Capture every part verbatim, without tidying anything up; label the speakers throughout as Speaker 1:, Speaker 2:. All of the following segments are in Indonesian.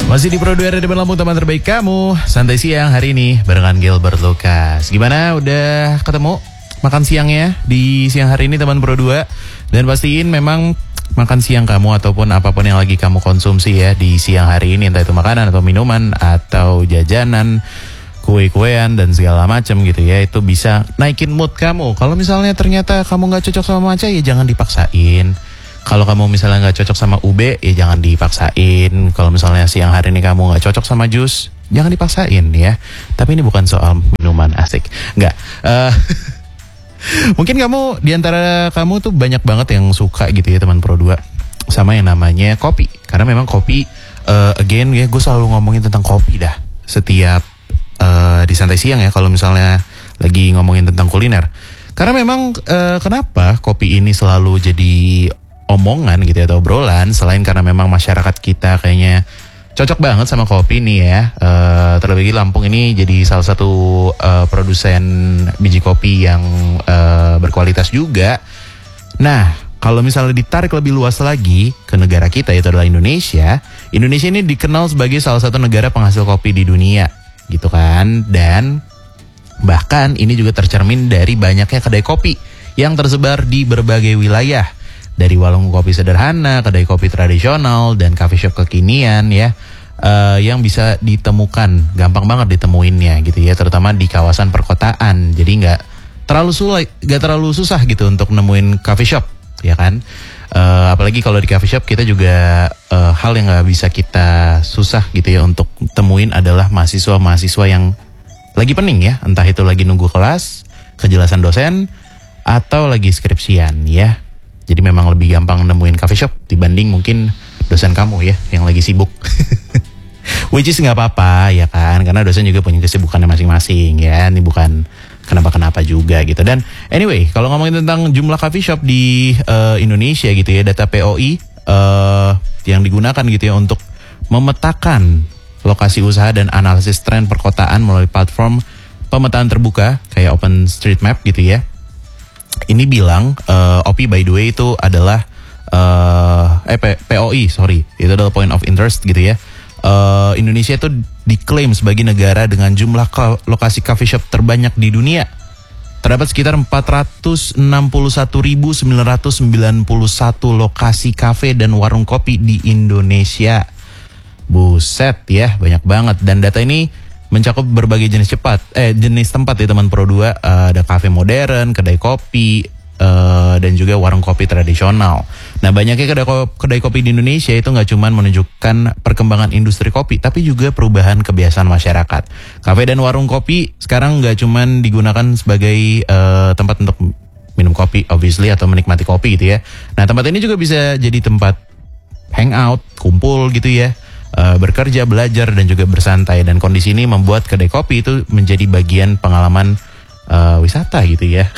Speaker 1: Masih di Pro dua Radio Lampung, teman terbaik kamu. Santai siang hari ini barengan Gilbert Lucas. Gimana, udah ketemu makan siangnya di siang hari ini teman Pro dua? Dan pastiin memang makan siang kamu ataupun apapun yang lagi kamu konsumsi ya di siang hari ini, entah itu makanan atau minuman atau jajanan, kue-kuean dan segala macam gitu ya, itu bisa naikin mood kamu. Kalau misalnya ternyata kamu nggak cocok sama matcha, ya jangan dipaksain. Kalau kamu misalnya nggak cocok sama ube, ya jangan dipaksain. Kalau misalnya siang hari ini kamu nggak cocok sama jus, jangan dipaksain ya. Tapi ini bukan soal minuman, asik. Nggak. Uh, mungkin kamu, diantara kamu tuh banyak banget yang suka gitu ya teman Pro dua sama yang namanya kopi. Karena memang kopi, uh, again ya, gue selalu ngomongin tentang kopi dah setiap uh, di santai siang ya, kalau misalnya lagi ngomongin tentang kuliner. Karena memang uh, kenapa kopi ini selalu jadi omongan gitu ya, atau obrolan, selain karena memang masyarakat kita kayaknya cocok banget sama kopi nih ya. Uh, terlebih Lampung ini jadi salah satu uh, produsen biji kopi yang uh, berkualitas juga. Nah, kalau misalnya ditarik lebih luas lagi ke negara kita, yaitu adalah Indonesia. Indonesia ini dikenal sebagai salah satu negara penghasil kopi di dunia gitu kan. Dan bahkan ini juga tercermin dari banyaknya kedai kopi yang tersebar di berbagai wilayah. Dari warung kopi sederhana, kedai kopi tradisional, dan coffee shop kekinian ya, uh, yang bisa ditemukan, gampang banget ditemuinnya gitu ya, terutama di kawasan perkotaan. Jadi nggak terlalu sulit, nggak terlalu susah gitu untuk nemuin coffee shop, ya kan? Uh, apalagi kalau di coffee shop kita juga uh, hal yang nggak bisa kita susah gitu ya untuk temuin adalah mahasiswa-mahasiswa yang lagi pening ya, entah itu lagi nunggu kelas, kejelasan dosen, atau lagi skripsian ya. Jadi memang lebih gampang nemuin coffee shop dibanding mungkin dosen kamu ya yang lagi sibuk. Which is nggak apa-apa ya kan, karena dosen juga punya kesibukannya masing-masing ya. Ini bukan kenapa-kenapa juga gitu. Dan anyway, kalau ngomongin tentang jumlah coffee shop di uh, Indonesia gitu ya, data P O I uh, yang digunakan gitu ya untuk memetakan lokasi usaha dan analisis tren perkotaan melalui platform pemetaan terbuka kayak OpenStreetMap gitu ya. Ini bilang uh, O P by the way itu adalah uh, eh P- POI sorry itu adalah point of interest gitu ya. Uh, Indonesia itu diklaim sebagai negara dengan jumlah ka- lokasi coffee shop terbanyak di dunia. Terdapat sekitar empat ratus enam puluh satu ribu sembilan ratus sembilan puluh satu lokasi kafe dan warung kopi di Indonesia. Buset ya, banyak banget. Dan data ini mencakup berbagai jenis cepat, eh jenis tempat ya teman Pro dua. Uh, ada kafe modern, kedai kopi, uh, dan juga warung kopi tradisional. Nah, banyaknya kedai kopi, kedai kopi di Indonesia itu nggak cuma menunjukkan perkembangan industri kopi, tapi juga perubahan kebiasaan masyarakat. Kafe dan warung kopi sekarang nggak cuma digunakan sebagai uh, tempat untuk minum kopi, obviously, atau menikmati kopi gitu ya. Nah, tempat ini juga bisa jadi tempat hangout, kumpul gitu ya. Uh, bekerja, belajar, dan juga bersantai. Dan kondisi ini membuat kedai kopi itu menjadi bagian pengalaman uh, wisata gitu ya.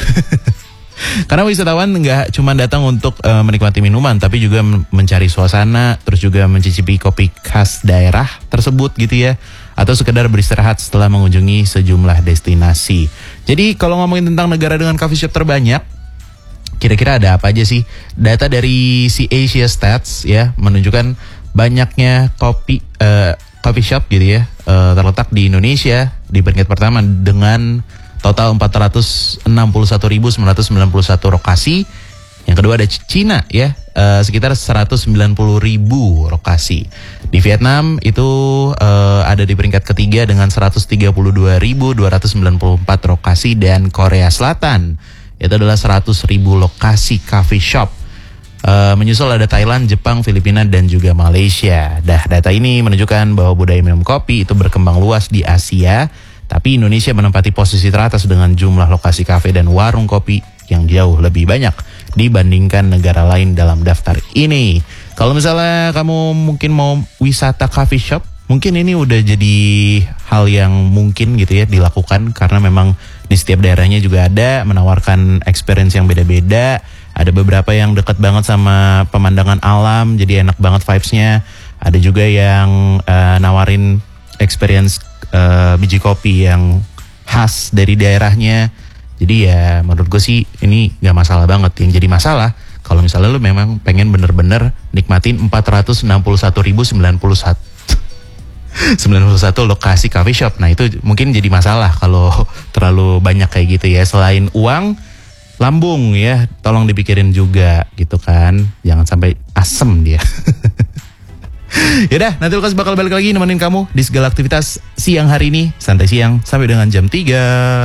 Speaker 1: Karena wisatawan nggak cuma datang untuk uh, menikmati minuman, tapi juga mencari suasana, terus juga mencicipi kopi khas daerah tersebut gitu ya, atau sekedar beristirahat setelah mengunjungi sejumlah destinasi. Jadi kalau ngomongin tentang negara dengan coffee shop terbanyak, kira-kira ada apa aja sih? Data dari si Asia Stats ya menunjukkan banyaknya kopi uh, coffee shop gitu ya, uh, terletak di Indonesia di peringkat pertama dengan total empat ratus enam puluh satu ribu sembilan ratus sembilan puluh satu lokasi. Yang kedua ada Cina ya, uh, sekitar seratus sembilan puluh ribu lokasi. Di Vietnam itu uh, ada di peringkat ketiga dengan seratus tiga puluh dua ribu dua ratus sembilan puluh empat lokasi. Dan Korea Selatan itu adalah seratus ribu lokasi coffee shop. Uh, menyusul ada Thailand, Jepang, Filipina, dan juga Malaysia. Dah, data ini menunjukkan bahwa budaya minum kopi itu berkembang luas di Asia, tapi Indonesia menempati posisi teratas dengan jumlah lokasi kafe dan warung kopi yang jauh lebih banyak dibandingkan negara lain dalam daftar ini. Kalau misalnya kamu mungkin mau wisata coffee shop, mungkin ini udah jadi hal yang mungkin gitu ya dilakukan, karena memang di setiap daerahnya juga ada menawarkan experience yang beda-beda. Ada beberapa yang dekat banget sama pemandangan alam, jadi enak banget vibes-nya. Ada juga yang uh, nawarin experience uh, biji kopi yang khas dari daerahnya. Jadi ya menurut gue sih ini gak masalah banget. Yang jadi masalah kalau misalnya lu memang pengen bener-bener nikmatin empat ratus enam puluh satu ribu sembilan puluh satu sembilan puluh satu lokasi coffee shop. Nah itu mungkin jadi masalah kalau terlalu banyak kayak gitu ya. Selain uang, lambung ya, tolong dipikirin juga gitu kan. Jangan sampai asem dia. Yaudah, nanti Lukas bakal balik lagi nemenin kamu di segala aktivitas siang hari ini. Santai siang sampai dengan jam tiga.